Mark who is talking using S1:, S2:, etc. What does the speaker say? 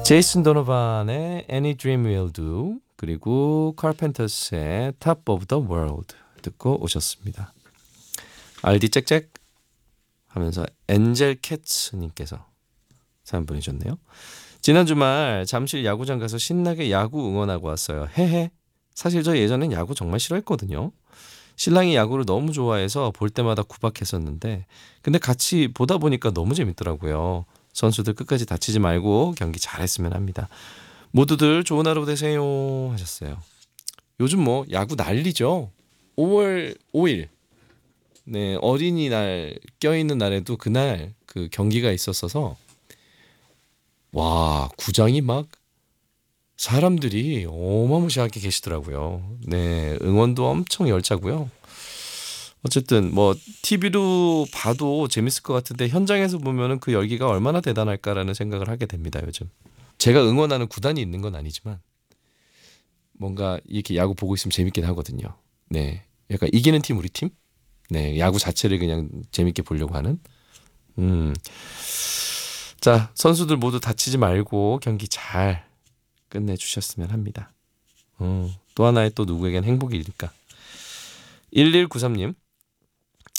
S1: 제이슨 도노반의 Any Dream Will Do, 그리고 카펜터스의 Top of the World 듣고 오셨습니다. 알디 짹짹 하면서 엔젤 캣츠님께서 사연 보내주셨네요. 지난 주말 잠실 야구장 가서 신나게 야구 응원하고 왔어요. 헤헤. 사실 저 예전엔 야구 정말 싫어했거든요. 신랑이 야구를 너무 좋아해서 볼 때마다 구박했었는데 근데 같이 보다 보니까 너무 재밌더라고요. 선수들 끝까지 다치지 말고 경기 잘했으면 합니다. 모두들 좋은 하루 되세요 하셨어요. 요즘 뭐 야구 난리죠. 5월 5일 네, 어린이날 껴있는 날에도 그날 그 경기가 있었어서 와, 구장이 막 사람들이 어마무시하게 계시더라고요. 네, 응원도 엄청 열차고요. 어쨌든 뭐 TV로 봐도 재밌을 것 같은데 현장에서 보면은 그 열기가 얼마나 대단할까라는 생각을 하게 됩니다, 요즘. 제가 응원하는 구단이 있는 건 아니지만 뭔가 이렇게 야구 보고 있으면 재밌긴 하거든요. 네. 약간 이기는 팀 우리 팀? 네, 야구 자체를 그냥 재밌게 보려고 하는. 음. 자, 선수들 모두 다치지 말고 경기 잘 끝내주셨으면 합니다. 또 하나의 또 누구에겐 행복이니까. 1193님.